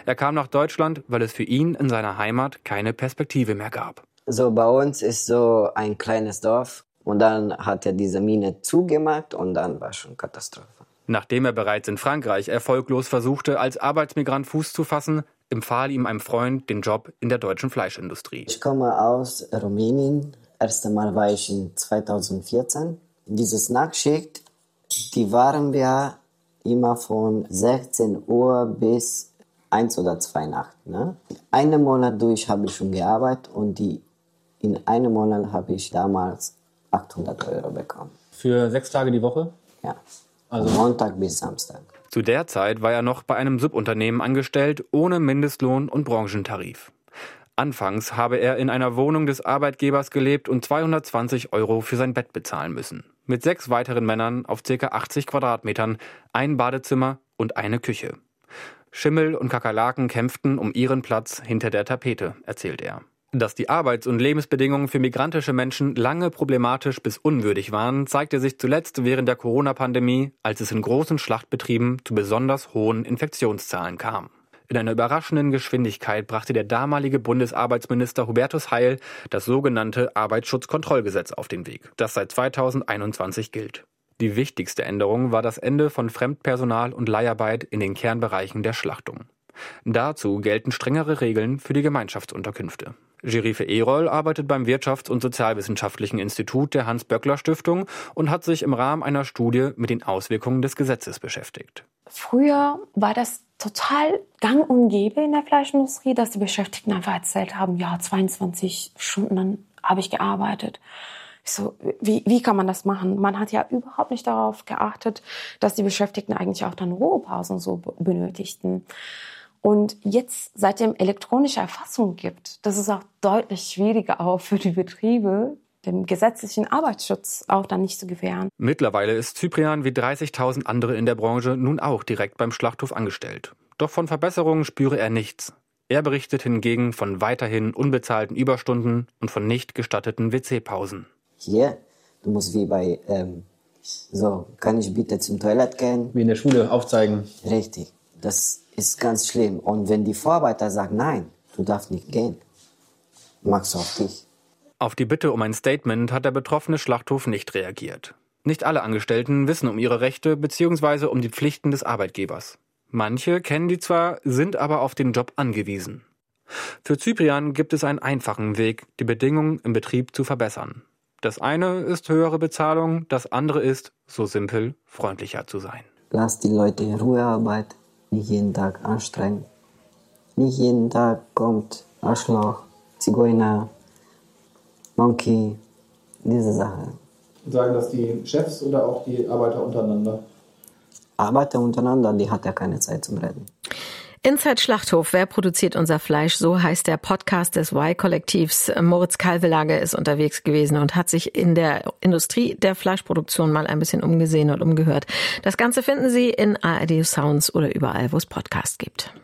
Er kam nach Deutschland, weil es für ihn in seiner Heimat keine Perspektive mehr gab. So bei uns ist so ein kleines Dorf und dann hat er diese Mine zugemacht und dann war schon Katastrophe. Nachdem er bereits in Frankreich erfolglos versuchte, als Arbeitsmigrant Fuß zu fassen, empfahl ihm ein Freund den Job in der deutschen Fleischindustrie. Ich komme aus Rumänien. Erst einmal war ich in 2014. Dieses Nachtschicht, die waren wir immer von 16 Uhr bis 1 oder 2 Nacht. Ne? Einen Monat durch habe ich schon gearbeitet und in einem Monat habe ich damals 800 Euro bekommen. Für 6 Tage die Woche? Ja, also Montag bis Samstag. Zu der Zeit war er noch bei einem Subunternehmen angestellt, ohne Mindestlohn und Branchentarif. Anfangs habe er in einer Wohnung des Arbeitgebers gelebt und 220 Euro für sein Bett bezahlen müssen. Mit 6 weiteren Männern auf ca. 80 Quadratmetern, ein Badezimmer und eine Küche. Schimmel und Kakerlaken kämpften um ihren Platz hinter der Tapete, erzählt er. Dass die Arbeits- und Lebensbedingungen für migrantische Menschen lange problematisch bis unwürdig waren, zeigte sich zuletzt während der Corona-Pandemie, als es in großen Schlachtbetrieben zu besonders hohen Infektionszahlen kam. In einer überraschenden Geschwindigkeit brachte der damalige Bundesarbeitsminister Hubertus Heil das sogenannte Arbeitsschutzkontrollgesetz auf den Weg, das seit 2021 gilt. Die wichtigste Änderung war das Ende von Fremdpersonal und Leiharbeit in den Kernbereichen der Schlachtung. Dazu gelten strengere Regeln für die Gemeinschaftsunterkünfte. Jerife Erol arbeitet beim Wirtschafts- und Sozialwissenschaftlichen Institut der Hans-Böckler-Stiftung und hat sich im Rahmen einer Studie mit den Auswirkungen des Gesetzes beschäftigt. Früher war das total gang und gäbe in der Fleischindustrie, dass die Beschäftigten einfach erzählt haben, ja, 22 Stunden habe ich gearbeitet. Ich so, wie kann man das machen? Man hat ja überhaupt nicht darauf geachtet, dass die Beschäftigten eigentlich auch dann Ruhepausen so benötigten. Und jetzt, seitdem elektronische Erfassung gibt, das ist auch deutlich schwieriger auch für die Betriebe, dem gesetzlichen Arbeitsschutz auch dann nicht zu gewähren. Mittlerweile ist Cyprian wie 30.000 andere in der Branche nun auch direkt beim Schlachthof angestellt. Doch von Verbesserungen spüre er nichts. Er berichtet hingegen von weiterhin unbezahlten Überstunden und von nicht gestatteten WC-Pausen. Hier, du musst wie bei, kann ich bitte zum Toilette gehen? Wie in der Schule aufzeigen. Richtig, das ist ganz schlimm. Und wenn die Vorarbeiter sagen, nein, du darfst nicht gehen, machst du auf dich. Auf die Bitte um ein Statement hat der betroffene Schlachthof nicht reagiert. Nicht alle Angestellten wissen um ihre Rechte bzw. um die Pflichten des Arbeitgebers. Manche kennen die zwar, sind aber auf den Job angewiesen. Für Cyprian gibt es einen einfachen Weg, die Bedingungen im Betrieb zu verbessern. Das eine ist höhere Bezahlung, das andere ist, so simpel, freundlicher zu sein. Lass die Leute in Ruhe arbeiten, nicht jeden Tag anstrengen. Nicht jeden Tag kommt Arschloch, Zigeuner, Monkey, diese Sache. Und sagen das die Chefs oder auch die Arbeiter untereinander? Arbeiter untereinander, die hat ja keine Zeit zum Reden. Inside Schlachthof, wer produziert unser Fleisch? So heißt der Podcast des Y-Kollektivs. Moritz Kalvelage ist unterwegs gewesen und hat sich in der Industrie der Fleischproduktion mal ein bisschen umgesehen und umgehört. Das Ganze finden Sie in ARD Sounds oder überall, wo es Podcasts gibt.